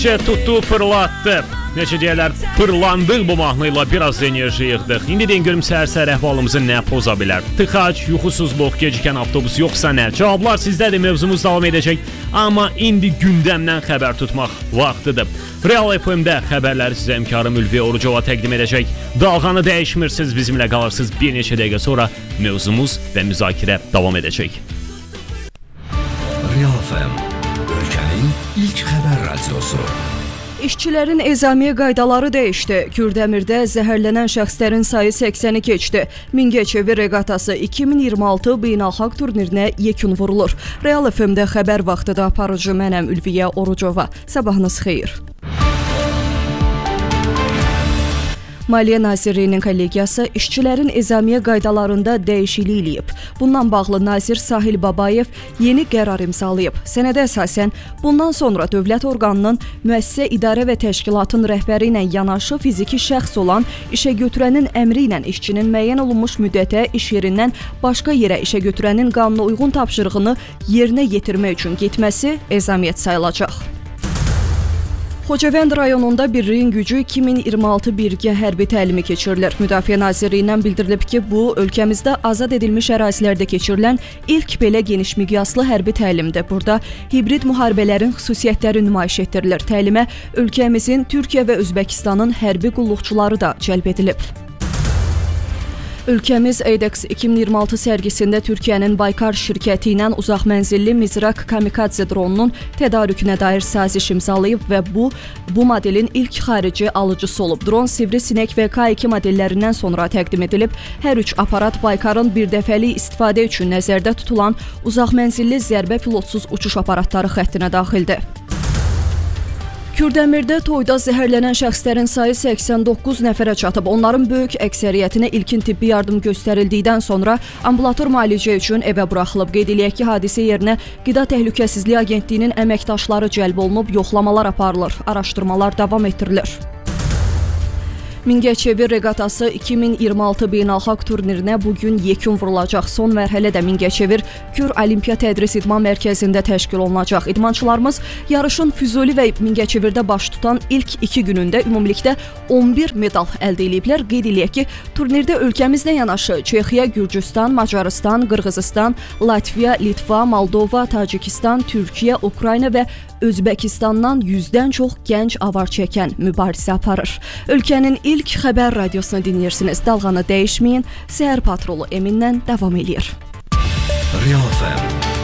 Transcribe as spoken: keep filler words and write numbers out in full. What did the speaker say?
Tuttu, fırlattı. Necə deyərlər, fırlandıq bu mahnıyla biraz enerji yığdıq. İndi deyin görüm səhər-səhər əhvalımızı nə poza bilər? Tıxac, yuxusuzluq, gecikən avtobus yoxsa nə? Cavablar sizdədir, mövzumuz davam edəcək. Amma indi gündəmdən xəbər tutmaq vaxtıdır. Real F M-də xəbərləri sizə Əmkarım Ülviyə Orucova təqdim edəcək. Dalğanı dəyişmirsiniz, bizimlə qalırsınız. Bir neçə dəqiqə sonra mövzumuz və müzakirə davam edəcək. Real F M, ölkənin ilk xəbər radiosu. İşçilərin ezamiyə qaydaları dəyişdi. Kürdəmirdə zəhərlənən şəxslərin sayı səksəni keçdi. Mingəçevir reqatası iki min iyirmi altı beynəlxalq turnirinə yekun vurulur. Real F M-də xəbər vaxtıda aparıcı mənəm Ülviyə Orucova. Sabahınız xeyir. Maliyyə Nazirliyinin kollegiyası işçilərin ezamiyə qaydalarında dəyişiklik eləyib. Bundan bağlı nazir Sahil Babayev yeni qərar imzalayıb. Sənədə əsasən bundan sonra dövlət orqanının müəssisə idarə və təşkilatın rəhbəri ilə yanaşı fiziki şəxs olan işə götürənin əmri ilə işçinin müəyyən olunmuş müddətə iş yerindən başqa yerə işə götürənin qanuna uyğun tapşırığını yerinə yetirmək üçün getməsi ezamiyyət sayılacaq. Xocavənd rayonunda Birliyin Gücü iki min iyirmi altı birgə hərbi təlimi keçirilir. Müdafiə Nazirliyindən bildirilib ki, bu, ölkəmizdə azad edilmiş ərazilərdə keçirilən ilk belə geniş miqyaslı hərbi təlimdir. Burada hibrid müharibələrin xüsusiyyətləri nümayiş etdirilir. Təlimə ölkəmizin Türkiyə və Özbəkistanın hərbi qulluqçuları da cəlb edilib. Ölkəmiz Aidex iki min iyirmi altı sərgisində Türkiyənin Baykar şirkəti ilə uzaq mənzilli Mizrak Kamikadze dronunun tədarükünə dair saziş imzalayıb və bu, bu modelin ilk xarici alıcısı olub. Dron Sivrisinək və K iki modellərindən sonra təqdim edilib. Hər üç aparat Baykarın bir dəfəlik istifadə üçün nəzərdə tutulan uzaq mənzilli zərbə pilotsuz uçuş aparatları xəttinə daxildir. Kürdəmirdə toyda zəhərlənən şəxslərin sayı səksən doqquz nəfərə çatıb. Onların böyük əksəriyyətinə ilkin tibbi yardım göstərildikdən sonra ambulator müalicə üçün evə buraxılıb. Qeyd eləyək ki, hadisə yerinə Qida Təhlükəsizliyi Agentliyinin əməkdaşları cəlb olunub, yoxlamalar aparılır, araşdırmalar davam etdirilir. Mingəçevir reqatası iki min iyirmi altı beynəlxalq turnirinə bugün yekun vurulacaq. Son mərhələdə Mingəçevir Kür Olimpiya Tədris İdman Mərkəzində təşkil olunacaq. İdmançılarımız yarışın Füzuli və Mingəçevirdə baş tutan ilk iki günündə ümumilikdə on bir medal əldə ediblər. Qeyd eləyək ki, turnirdə ölkəmizlə yanaşı Çexiya, Gürcüstan, Macarıstan, Qırğızıstan, Latviya, Litva, Moldova, Tacikistan, Türkiyə, Ukrayna və Özbəkistandan yüzdən çox gənc avar çəkən mübarizə aparır. Ölkənin ilk xəbər radiosunu dinləyirsiniz. Dalğanı dəyişməyin. Səhər patrolu Eminlə davam eləyir. Real F M